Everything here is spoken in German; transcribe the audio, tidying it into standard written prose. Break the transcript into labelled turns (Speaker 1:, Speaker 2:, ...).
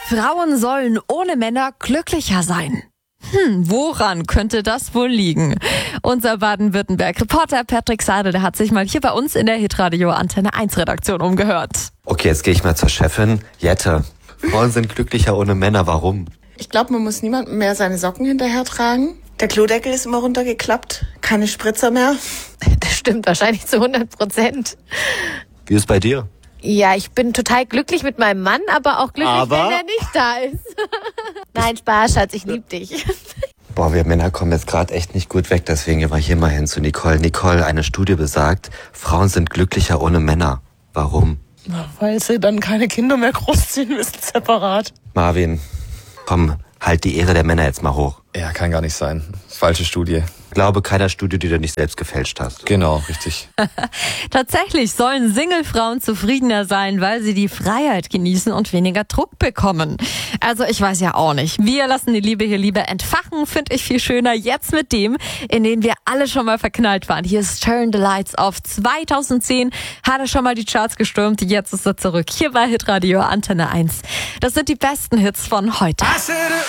Speaker 1: Frauen sollen ohne Männer glücklicher sein. Woran könnte das wohl liegen? Unser Baden-Württemberg-Reporter Patrick Seidel, der hat sich mal hier bei uns in der Hitradio Antenne 1 Redaktion umgehört.
Speaker 2: Okay, jetzt gehe ich mal zur Chefin. Jette, Frauen sind glücklicher ohne Männer. Warum?
Speaker 3: Ich glaube, man muss niemandem mehr seine Socken hinterher tragen. Der Klodeckel ist immer runtergeklappt. Keine Spritzer mehr.
Speaker 4: Das stimmt wahrscheinlich zu 100%.
Speaker 2: Wie ist es bei dir?
Speaker 4: Ja, ich bin total glücklich mit meinem Mann, aber auch glücklich, wenn er nicht da ist. Nein, Spaß, Schatz, ich lieb dich.
Speaker 2: Boah, wir Männer kommen jetzt gerade echt nicht gut weg, deswegen gehen wir hier mal hin zu Nicole. Nicole, eine Studie besagt, Frauen sind glücklicher ohne Männer. Warum?
Speaker 5: Weil sie dann keine Kinder mehr großziehen müssen, separat.
Speaker 2: Marvin, komm, halt die Ehre der Männer jetzt mal hoch.
Speaker 6: Ja, kann gar nicht sein. Falsche Studie.
Speaker 2: Ich glaube keiner Studie, die du nicht selbst gefälscht hast.
Speaker 6: Genau, richtig.
Speaker 1: Tatsächlich sollen Single-Frauen zufriedener sein, weil sie die Freiheit genießen und weniger Druck bekommen. Also ich weiß ja auch nicht. Wir lassen die Liebe hier lieber entfachen, finde ich viel schöner. Jetzt mit dem, in den wir alle schon mal verknallt waren. Hier ist Turn the Lights Off. 2010 hat er schon mal die Charts gestürmt. Jetzt ist er zurück. Hier bei Hitradio Antenne 1. Das sind die besten Hits von heute.